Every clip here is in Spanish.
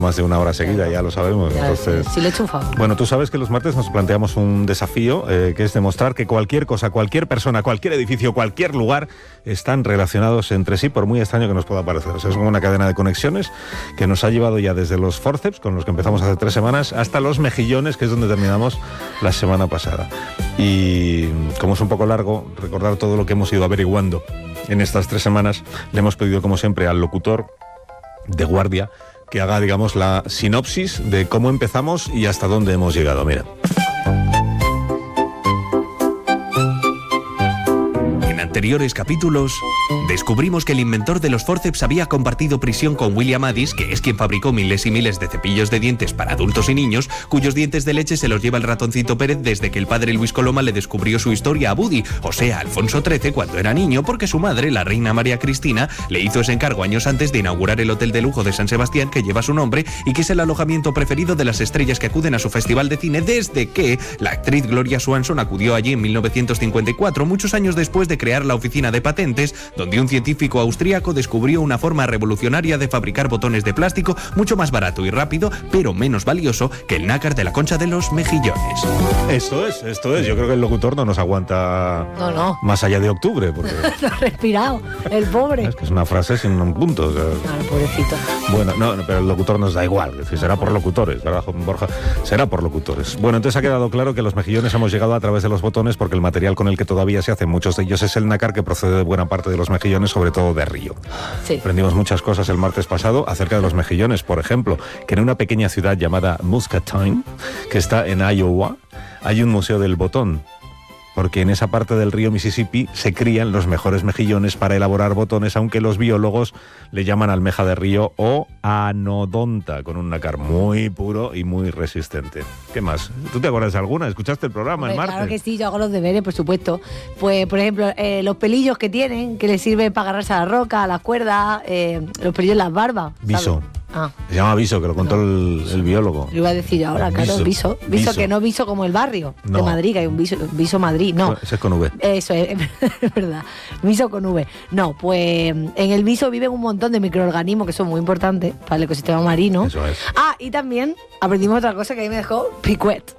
más de una hora seguida, ya lo sabemos. Entonces, sí, le he hecho un favor. Bueno, tú sabes que los martes nos planteamos un desafío, que es demostrar que cualquier cosa, cualquier persona, cualquier edificio, cualquier lugar están relacionados entre sí, por muy extraño que nos pueda parecer. O sea, es como una cadena de conexiones que nos ha llevado ya desde los forceps, con los que empezamos hace 3 semanas, hasta los mejillones, que es donde terminamos la semana pasada. Y como es un poco largo recordar todo lo que hemos ido averiguando en estas 3 semanas, le hemos pedido, como siempre, al locutor de guardia que haga, digamos, la sinopsis de cómo empezamos y hasta dónde hemos llegado. Mira. En anteriores capítulos, descubrimos que el inventor de los forceps había compartido prisión con William Addis, que es quien fabricó miles y miles de cepillos de dientes para adultos y niños, cuyos dientes de leche se los lleva el ratoncito Pérez desde que el padre Luis Coloma le descubrió su historia a Buddy, o sea, Alfonso XIII, cuando era niño, porque su madre, la reina María Cristina, le hizo ese encargo años antes de inaugurar el hotel de lujo de San Sebastián, que lleva su nombre y que es el alojamiento preferido de las estrellas que acuden a su festival de cine desde que la actriz Gloria Swanson acudió allí en 1954, muchos años después de crear la oficina de patentes, donde un científico austríaco descubrió una forma revolucionaria de fabricar botones de plástico mucho más barato y rápido, pero menos valioso que el nácar de la concha de los mejillones. Esto es. Yo creo que el locutor no nos aguanta más allá de octubre. Porque... No ha respirado, el pobre. Es que es una frase sin un punto. O sea... pobrecito. Bueno, no, pero el locutor nos da igual. Es decir, será por locutores, ¿verdad, Borja? Será por locutores. Bueno, entonces ha quedado claro que los mejillones hemos llegado a través de los botones porque el material con el que todavía se hacen muchos de ellos es el nácar, que procede de buena parte de los mejillones, sobre todo de río. Sí. Aprendimos muchas cosas el martes pasado acerca de los mejillones, por ejemplo, que en una pequeña ciudad llamada Muscatine, que está en Iowa, hay un museo del botón, porque en esa parte del río Mississippi se crían los mejores mejillones para elaborar botones, aunque los biólogos le llaman almeja de río o anodonta, con un nácar muy puro y muy resistente. ¿Qué más? ¿Tú te acuerdas de alguna? ¿Escuchaste el programa el martes? Claro que sí, yo hago los deberes, por supuesto. Pues, por ejemplo, los pelillos que tienen, que les sirven para agarrarse a la roca, a las cuerdas, los pelillos en las barbas. Viso. Se llama viso, que lo contó el biólogo. Lo iba a decir ahora, claro, viso, que no viso como el barrio de Madrid, que hay un viso Madrid, no. Ese es con V. Eso es verdad, viso con V. No, pues en el viso viven un montón de microorganismos que son muy importantes para el ecosistema marino. Eso es. Y también aprendimos otra cosa que a mí me dejó Piquet.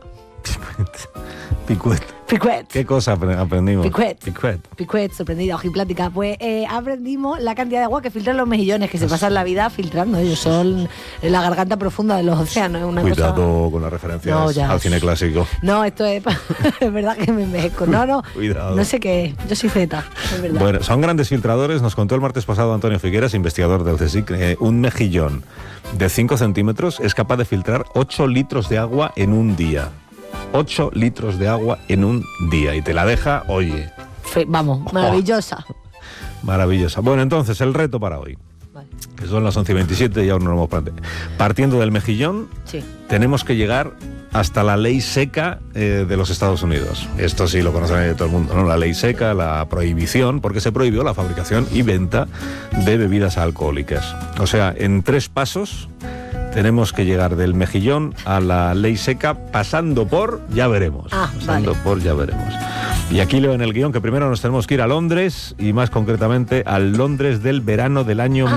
¿Qué cosa aprendimos? Piquet, sorprendida, ojiplática. Pues aprendimos la cantidad de agua que filtran los mejillones, que se pasan la vida filtrando. Ellos son la garganta profunda de los océanos. Es una Cuidado con las referencias al cine clásico. No, esto es verdad que me envejezco. No. Cuidado. No sé qué es. Yo soy Z, es verdad. Bueno, son grandes filtradores. Nos contó el martes pasado Antonio Figueras, investigador del CSIC, un mejillón de 5 centímetros es capaz de filtrar 8 litros de agua en un día. 8 litros de agua en un día. Y te la deja, oye. Maravillosa. Maravillosa. Bueno, entonces, el reto para hoy. Vale. Que son las 11:27 y aún no lo hemos planteado. Partiendo del mejillón, tenemos que llegar hasta la ley seca de los Estados Unidos. Esto sí lo conoce todo el mundo, ¿no? La ley seca, la prohibición, porque se prohibió la fabricación y venta de bebidas alcohólicas. O sea, en 3 pasos... tenemos que llegar del mejillón a la ley seca pasando por ya veremos. Por ya veremos. Y aquí leo en el guión que primero nos tenemos que ir a Londres, y más concretamente al Londres del verano del año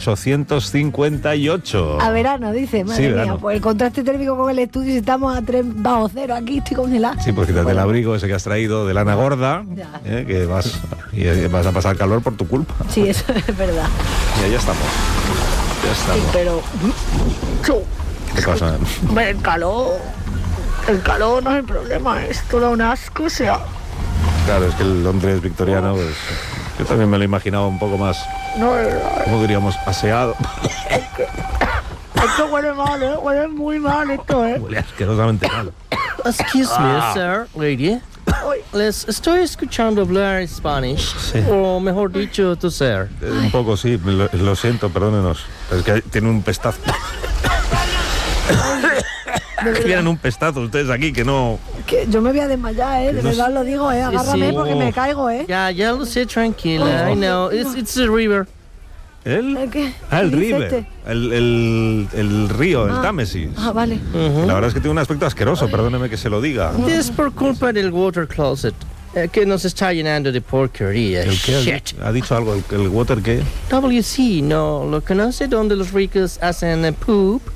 1858. A verano, dice, madre mía. Pues el contraste térmico con el estudio, si estamos a 3 bajo cero, aquí estoy congelada. Sí, porque quítate el abrigo ese que has traído de lana gorda, que vas a pasar calor por tu culpa. Sí, eso es verdad. Y allá estamos. Sí, pero... ¿Qué pasa? El calor no es el problema, es todo un asco, o sea... Claro, es que el Londres victoriano, pues, yo también me lo imaginaba un poco más... ¿Cómo diríamos? Aseado. Esto huele mal, huele muy mal esto, Huele asquerosamente mal. Excuse me, sir, lady. Les estoy escuchando hablar Spanish, o mejor dicho, tu ser. Un poco, sí, lo siento, perdónenos. Es que tiene un pestazo. Tienen un pestazo ustedes aquí que no... Que yo me voy a desmayar, de verdad lo digo, agárrame porque me caigo, Ya lo sé, tranquila, I know, it's the river. ¿El qué? El river, el río, el Támesis. Vale. La verdad es que tiene un aspecto asqueroso, perdóneme que se lo diga. Es por culpa del water closet, que nos está llenando de porquería. ¿El qué? ¿Ha dicho algo? ¿El water qué? WC, ¿no lo conoce? Donde los ricos hacen poop